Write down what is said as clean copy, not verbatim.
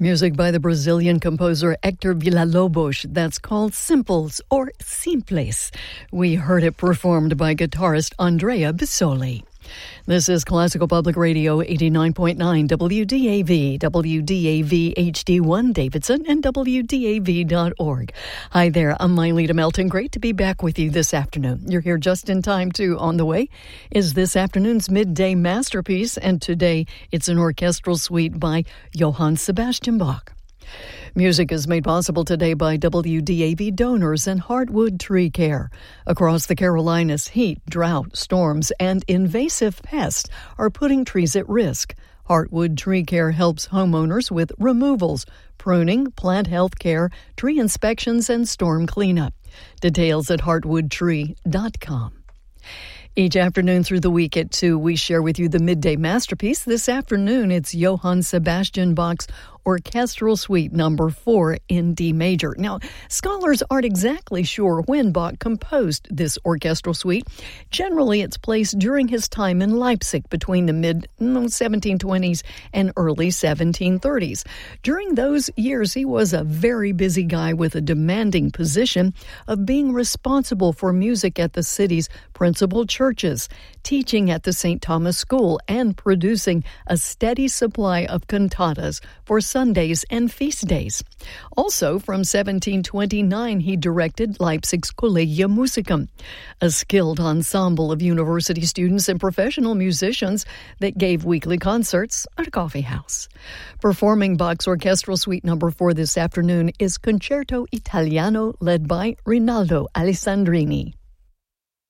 Music by the Brazilian composer Hector Villa-Lobos that's called Simples or Simples. We heard it performed by guitarist Andrea Bissoli. This is Classical Public Radio 89.9 WDAV, WDAV HD1 Davidson, and WDAV.org. Hi there, I'm Mylita Melton. Great to be back with you this afternoon. You're here just in time to On the Way is this afternoon's midday masterpiece, and today it's an orchestral suite by Johann Sebastian Bach. Music is made possible today by WDAV donors and Heartwood Tree Care. Across the Carolinas, heat, drought, storms, and invasive pests are putting trees at risk. Heartwood Tree Care helps homeowners with removals, pruning, plant health care, tree inspections, and storm cleanup. Details at heartwoodtree.com. Each afternoon through the week at 2, we share with you the midday masterpiece. This afternoon, it's Johann Sebastian Bach's Orchestral Suite Number 4 in D major. Now, scholars aren't exactly sure when Bach composed this orchestral suite. Generally, it's placed during his time in Leipzig between the mid-1720s and early 1730s. During those years, he was a very busy guy with a demanding position of being responsible for music at the city's principal churches, teaching at the St. Thomas School, and producing a steady supply of cantatas for Sundays and feast days. Also, from 1729, he directed Leipzig's Collegium Musicum, a skilled ensemble of university students and professional musicians that gave weekly concerts at a coffee house. Performing Bach's Orchestral Suite Number 4 this afternoon is Concerto Italiano led by Rinaldo Alessandrini.